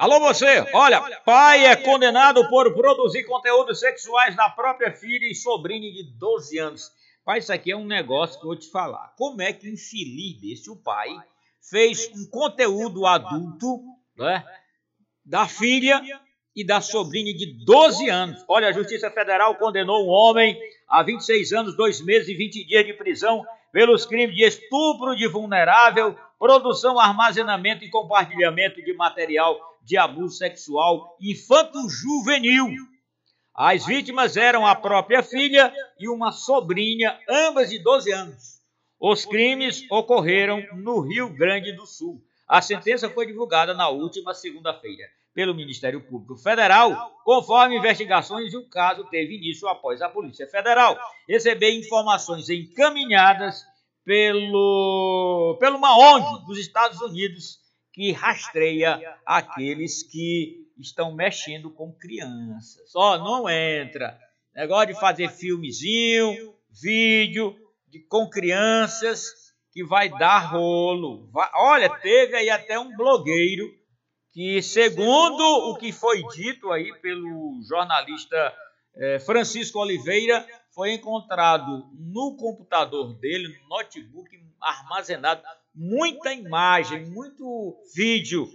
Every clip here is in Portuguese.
Alô você, olha, pai é condenado por produzir conteúdos sexuais da própria filha e sobrinha de 12 anos. Pai, isso aqui é um negócio que eu vou te falar. Como é que um infeliz desse, o pai, fez um conteúdo adulto, né, da filha e da sobrinha de 12 anos. Olha, a Justiça Federal condenou um homem a 26 anos, 2 meses e 20 dias de prisão pelos crimes de estupro de vulnerável, produção, armazenamento e compartilhamento de material de abuso sexual infanto-juvenil. As vítimas eram a própria filha e uma sobrinha, ambas de 12 anos. Os crimes ocorreram no Rio Grande do Sul. A sentença foi divulgada na última segunda-feira pelo Ministério Público Federal, conforme investigações, e o caso teve início após a Polícia Federal receber informações encaminhadas pela uma ONG dos Estados Unidos que rastreia aqueles que estão mexendo com crianças. Só não entra. Negócio de fazer filmezinho, vídeo com crianças que vai dar rolo. Olha, teve aí até um blogueiro que, segundo o que foi dito aí pelo jornalista Francisco Oliveira, foi encontrado no computador dele, no notebook, armazenado muita imagem, muito vídeo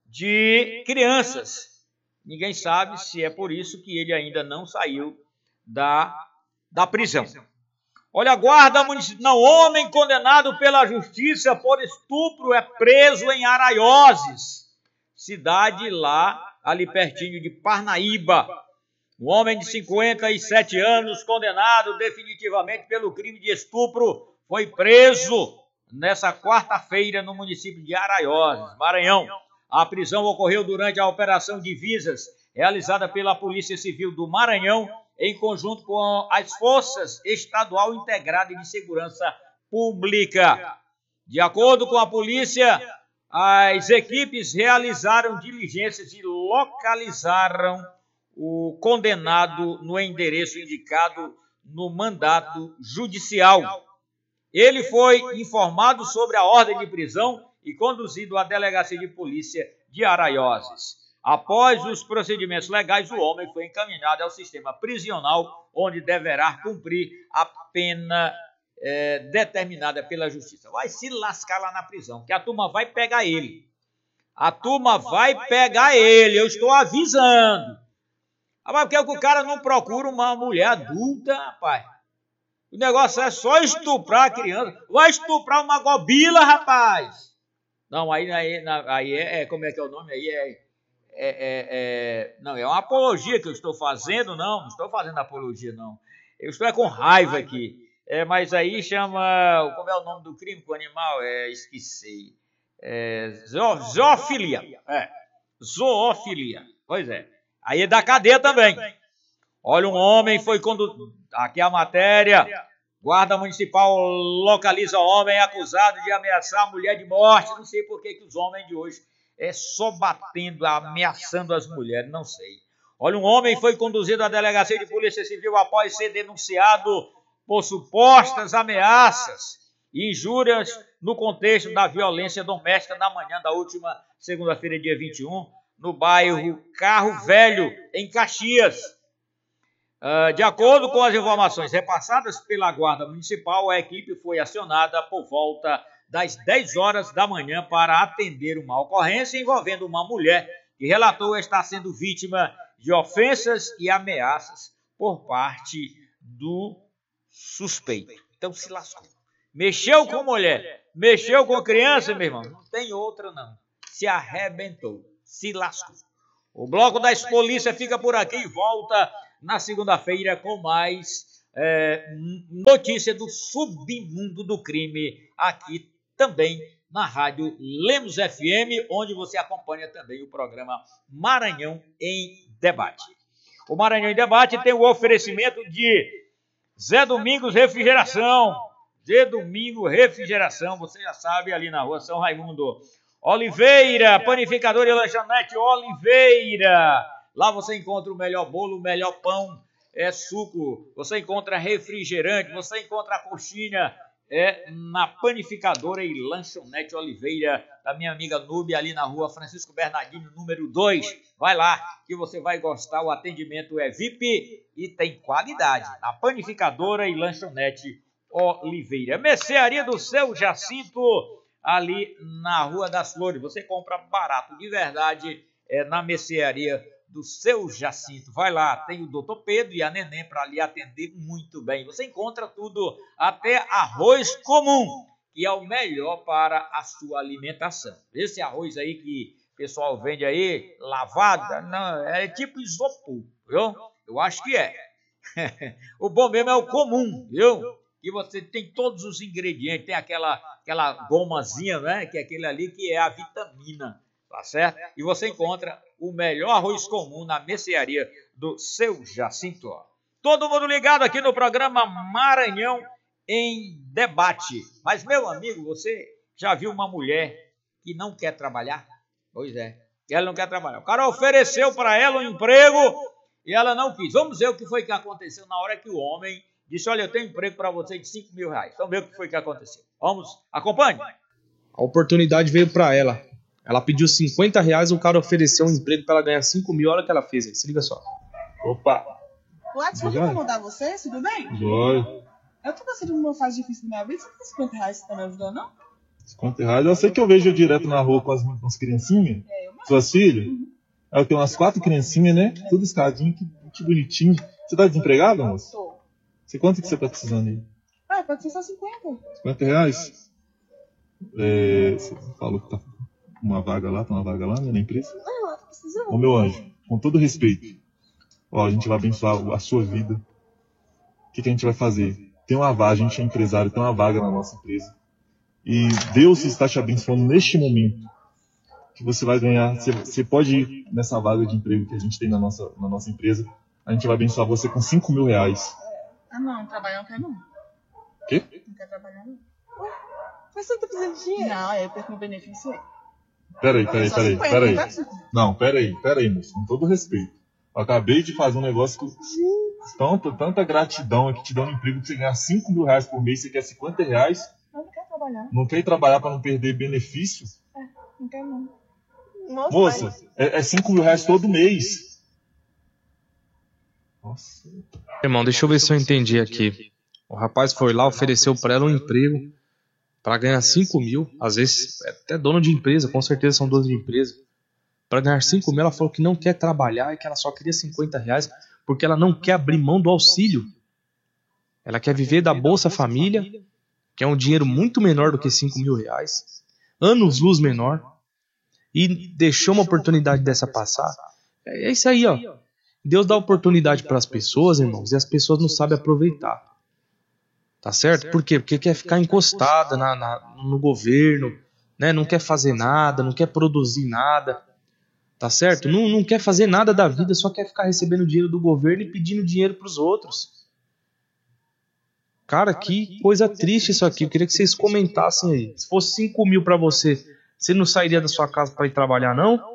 de crianças. Ninguém sabe se é por isso que ele ainda não saiu da prisão. Olha, a guarda municipal, homem condenado pela justiça por estupro é preso em Araioses, cidade lá, ali pertinho de Parnaíba. Um homem de 57 anos, condenado definitivamente pelo crime de estupro, foi preso nessa quarta-feira no município de Araioses, Maranhão. A prisão ocorreu durante a Operação Divisas, realizada pela Polícia Civil do Maranhão, em conjunto com as Forças Estadual Integrada de Segurança Pública. De acordo com a polícia, as equipes realizaram diligências e localizaram o condenado no endereço indicado no mandato judicial. Ele foi informado sobre a ordem de prisão e conduzido à Delegacia de Polícia de Araioses. Após os procedimentos legais, o homem foi encaminhado ao sistema prisional, onde deverá cumprir a pena determinada pela justiça. Vai se lascar lá na prisão, que a turma vai pegar ele. A turma vai pegar ele, eu estou avisando. Mas por que o cara não procura uma mulher adulta, rapaz? O negócio é só estuprar a criança. Vai estuprar uma gobila, rapaz. Não, aí como é que é o nome? Aí não, é uma apologia que eu estou fazendo, não estou fazendo apologia, não. Eu estou com raiva aqui. Mas aí chama, como é o nome do crime com o animal? Esqueci. Zoofilia. Zoofilia. Pois é. Aí é da cadeia também. Olha, um homem foi conduzido. Aqui a matéria. Guarda Municipal localiza homem acusado de ameaçar a mulher de morte. Não sei por que os homens de hoje só batendo, ameaçando as mulheres, não sei. Olha, um homem foi conduzido à Delegacia de Polícia Civil após ser denunciado por supostas ameaças e injúrias no contexto da violência doméstica na manhã da última segunda-feira, dia 21, no bairro Carro Velho, em Caxias. De acordo com as informações repassadas pela Guarda Municipal, a equipe foi acionada por volta das 10 horas da manhã para atender uma ocorrência envolvendo uma mulher que relatou estar sendo vítima de ofensas e ameaças por parte do suspeito. Então se lascou. Mexeu com mulher, mexeu com criança, meu irmão, não tem outra não. Se arrebentou, se lascou. O Bloco das Polícias fica por aqui e volta na segunda-feira com mais notícia do submundo do crime aqui também na Rádio Lemos FM, onde você acompanha também o programa Maranhão em Debate. O Maranhão em Debate tem o oferecimento de Zé Domingos Refrigeração. Zé Domingo Refrigeração, você já sabe, ali na rua São Raimundo. Oliveira, panificador e lanchonete Oliveira. Lá você encontra o melhor bolo, o melhor pão, suco, você encontra refrigerante, você encontra a coxinha na Panificadora e Lanchonete Oliveira, da minha amiga Núbia, ali na rua Francisco Bernardino, número 2. Vai lá, que você vai gostar, o atendimento é VIP e tem qualidade. Na Panificadora e Lanchonete Oliveira. Mercearia do Seu Jacinto, ali na Rua das Flores. Você compra barato, de verdade, na mercearia do Seu Jacinto. Vai lá, tem o Dr. Pedro e a Neném para lhe atender muito bem. Você encontra tudo, até arroz comum, que é o melhor para a sua alimentação. Esse arroz aí que o pessoal vende aí, lavado, não, é tipo isopor, viu? Eu acho que é. O bom mesmo é o comum, viu? E você tem todos os ingredientes, tem aquela gomazinha, né? Que é aquele ali que é a vitamina, tá certo? E você encontra o melhor arroz comum na mercearia do Seu Jacinto. Todo mundo ligado aqui no programa Maranhão em Debate. Mas, meu amigo, você já viu uma mulher que não quer trabalhar? Pois é, ela não quer trabalhar. O cara ofereceu para ela um emprego e ela não quis. Vamos ver o que foi que aconteceu na hora que o homem disse, olha, eu tenho emprego para você de R$5.000. Vamos ver o que foi que aconteceu. Vamos, acompanhe. A oportunidade veio para ela. Ela pediu R$50, o cara ofereceu um emprego para ela ganhar 5 mil. Olha o que ela fez aí, se liga só. Opa! Ué, só pra incomodar você, tudo bem? Joia. Eu tô passando por uma fase difícil da minha vida, você tem R$50, você tá me ajudando, não? R$50, eu sei que eu vejo direto na rua com as criancinhas, suas filhas. Eu tenho umas 4 criancinhas, né? Tudo escadinho, que bonitinho. Você tá desempregado, moço? Tô. Quanto que você tá precisando aí? Ah, pode ser só 50. R$50? Você falou que tá uma vaga lá, né, na empresa? Não, eu tô precisando. Ô, meu anjo, com todo respeito, ó, a gente vai abençoar a sua vida. O que a gente vai fazer? Tem uma vaga, a gente é empresário, tem uma vaga na nossa empresa. E Deus está te abençoando neste momento. Que você vai ganhar, você pode ir nessa vaga de emprego que a gente tem na nossa empresa. A gente vai abençoar você com R$5.000. Ah, não trabalhar não quer não. Quê? Não quer trabalhar não. Ué, mas você não tá precisando de dinheiro? Não, eu perco meu benefício aí. Peraí. Não, Peraí, moço, com todo respeito. Eu acabei de fazer um negócio com tanta gratidão aqui, te dando emprego pra você ganhar R$5.000 por mês, você quer R$50? Eu não quero trabalhar. Não quer ir trabalhar para não perder benefício? Não quero não. Moça, é R$5.000 todo mês. Nossa. Irmão, deixa eu ver se eu entendi aqui. O rapaz foi lá, ofereceu para ela um emprego para ganhar 5 mil. Às vezes é até dono de empresa, com certeza são donos de empresa. Para ganhar 5 mil, ela falou que não quer trabalhar e que ela só queria R$50 porque ela não quer abrir mão do auxílio. Ela quer viver da Bolsa Família, que é um dinheiro muito menor do que R$5.000, anos-luz menor, e deixou uma oportunidade dessa passar. É isso aí, ó. Deus dá oportunidade para as pessoas, irmãos, e as pessoas não sabem aproveitar. Tá certo? Por quê? Porque quer ficar encostada no governo, né? Não quer fazer nada, não quer produzir nada. Tá certo? Não quer fazer nada da vida, só quer ficar recebendo dinheiro do governo e pedindo dinheiro para os outros. Cara, que coisa triste isso aqui. Eu queria que vocês comentassem aí. Se fosse 5 mil para você, você não sairia da sua casa para ir trabalhar, não?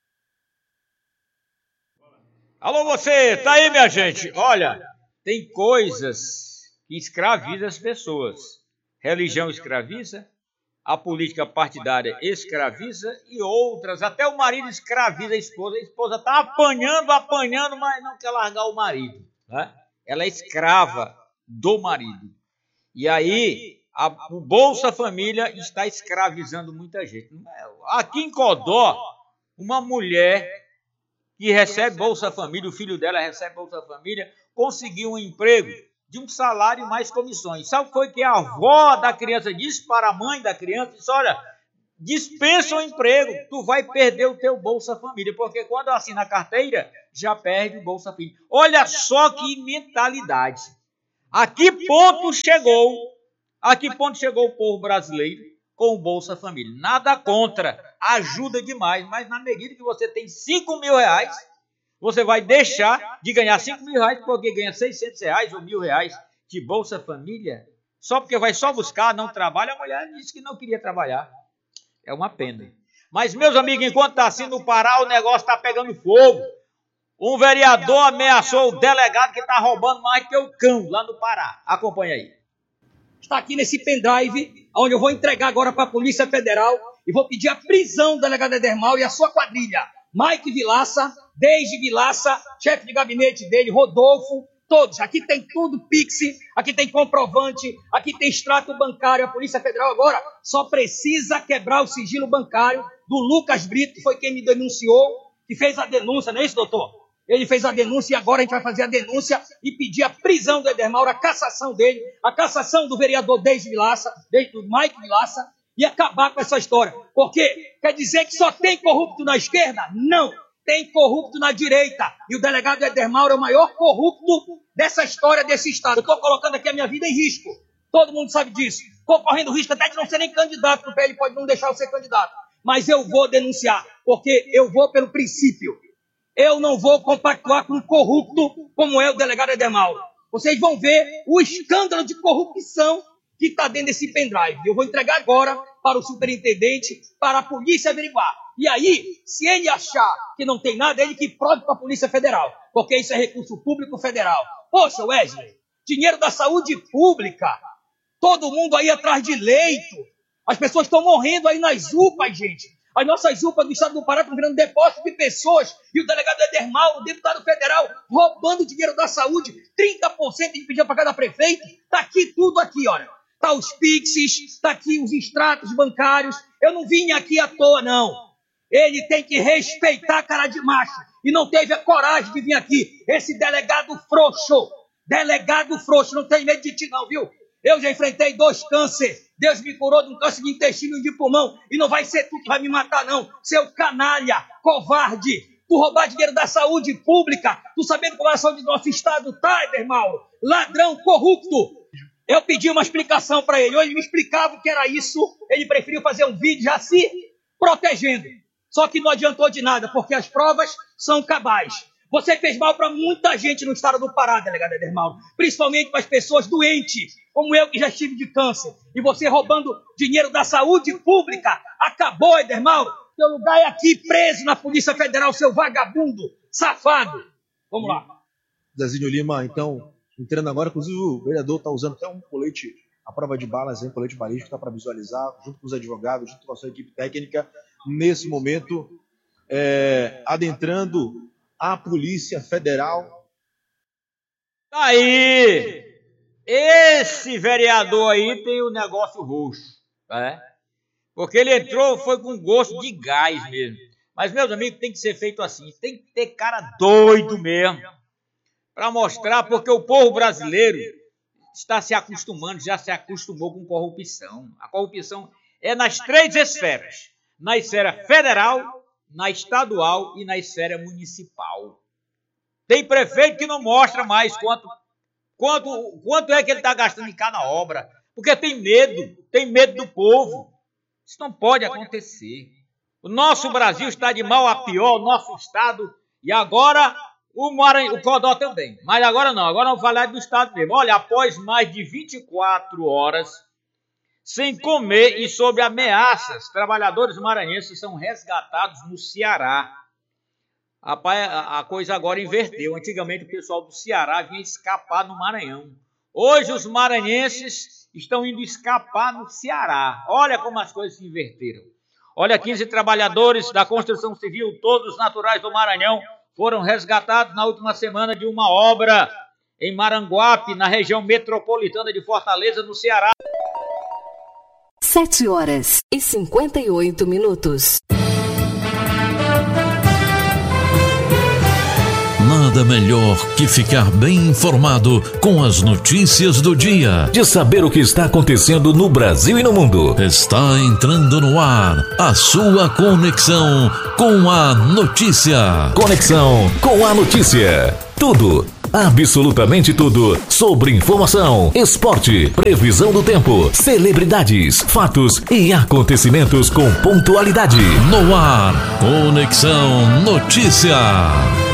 Alô, você, tá aí, minha gente? Olha, tem coisas que escravizam as pessoas. Religião escraviza, a política partidária escraviza e outras. Até o marido escraviza a esposa. A esposa está apanhando, mas não quer largar o marido, né? Ela é escrava do marido. E aí, o Bolsa Família está escravizando muita gente. Aqui em Codó, uma mulher que recebe Bolsa Família, o filho dela recebe Bolsa Família, conseguiu um emprego de um salário mais comissões. Sabe o que foi que a avó da criança disse para a mãe da criança? Disse, olha, dispensa o emprego, tu vai perder o teu Bolsa Família, porque quando assina a carteira, já perde o Bolsa Família. Olha só que mentalidade. A que ponto chegou o povo brasileiro com o Bolsa Família? Nada contra, ajuda demais, mas na medida que você tem R$5.000, você vai deixar de ganhar R$5.000 porque ganha R$600 ou R$1.000 de Bolsa Família, só porque vai só buscar, não trabalha. A mulher disse que não queria trabalhar. É uma pena. Mas, meus amigos, enquanto está assim no Pará, o negócio está pegando fogo. Um vereador ameaçou o delegado que está roubando mais que o cão lá no Pará. Acompanha aí. está aqui nesse pendrive, onde eu vou entregar agora para a Polícia Federal e vou pedir a prisão do delegado Edermal e a sua quadrilha. Mike Vilaça, Deise Vilaça, chefe de gabinete dele, Rodolfo, todos. Aqui tem tudo, Pix, aqui tem comprovante, aqui tem extrato bancário. A Polícia Federal agora só precisa quebrar o sigilo bancário do Lucas Brito, que foi quem me denunciou, que fez a denúncia, não é isso, doutor? Ele fez a denúncia e agora a gente vai fazer a denúncia e pedir a prisão do Edermal, a cassação dele, a cassação do vereador Deise Vilaça, do Mike Vilaça, e acabar com essa história. Porque quer dizer que só tem corrupto na esquerda? Não! Tem corrupto na direita. E o delegado Edermal é o maior corrupto dessa história desse estado. Eu estou colocando aqui a minha vida em risco. Todo mundo sabe disso. Estou correndo risco até de não ser nem candidato, porque ele pode não deixar eu ser candidato. Mas eu vou denunciar, porque eu vou pelo princípio. Eu não vou compactuar com um corrupto como é o delegado Edermal. Vocês vão ver o escândalo de corrupção que está dentro desse pendrive. Eu vou entregar agora para o superintendente, para a polícia averiguar. E aí, se ele achar que não tem nada, ele que prove para a Polícia Federal, porque isso é recurso público federal. Poxa, Wesley, dinheiro da saúde pública, todo mundo aí atrás de leito, as pessoas estão morrendo aí nas UPAs, gente. As nossas UPAs do estado do Pará estão virando depósito de pessoas, e o delegado Edermal, o deputado federal, roubando dinheiro da saúde, 30% de pedir para cada prefeito. Está aqui tudo aqui, olha. Está os Pixes, está aqui os extratos bancários. Eu não vim aqui à toa, não. Ele tem que respeitar a cara de macho. E não teve a coragem de vir aqui. Esse delegado frouxo, não tem medo de ti não, viu? Eu já enfrentei 2 cânceres. Deus me curou de um câncer de intestino e de pulmão. E não vai ser tu que vai me matar, não. Seu canalha, covarde. Tu roubar dinheiro da saúde pública. Tu sabendo como a saúde do nosso estado tá, Edermal? Ladrão corrupto. Eu pedi uma explicação para ele. Ou ele me explicava o que era isso. Ele preferiu fazer um vídeo já se protegendo. Só que não adiantou de nada, porque as provas são cabais. Você fez mal para muita gente no estado do Pará, delegado Edermal. Principalmente para as pessoas doentes, como eu que já estive de câncer. E você roubando dinheiro da saúde pública. Acabou, Edermal. Seu lugar é aqui, preso na Polícia Federal, seu vagabundo, safado. Vamos lá. Zezinho Lima, então, entrando agora, inclusive o vereador está usando até um colete, a prova de balas, um colete balístico, está para visualizar, junto com os advogados, junto com a sua equipe técnica, nesse momento, adentrando a Polícia Federal. Aí, esse vereador aí tem o negócio roxo, né? Porque ele entrou, foi com gosto de gás mesmo. Mas, meus amigos, tem que ser feito assim, tem que ter cara doido mesmo, para mostrar, porque o povo brasileiro está se acostumando, já se acostumou com corrupção. A corrupção é nas 3 esferas. Na esfera federal, na estadual e na esfera municipal. Tem prefeito que não mostra mais quanto é que ele está gastando em cada obra, porque tem medo do povo. Isso não pode acontecer. O nosso Brasil está de mal a pior, o nosso estado, e agora o Maranhão, o Codó também. Mas agora não, agora vamos falar do estado mesmo. Olha, após mais de 24 horas sem comer e sob ameaças, trabalhadores maranhenses são resgatados no Ceará. A coisa agora inverteu. Antigamente o pessoal do Ceará vinha escapar no Maranhão. Hoje os maranhenses estão indo escapar no Ceará. Olha como as coisas se inverteram. Olha, 15 trabalhadores da construção civil, todos naturais do Maranhão, foram resgatados na última semana de uma obra em Maranguape, na região metropolitana de Fortaleza, no Ceará. 7h58. Nada melhor que ficar bem informado com as notícias do dia. De saber o que está acontecendo no Brasil e no mundo. Está entrando no ar a sua conexão com a notícia. Conexão com a notícia. Tudo, absolutamente tudo, sobre informação, esporte, previsão do tempo, celebridades, fatos e acontecimentos com pontualidade. No ar, Conexão Notícia.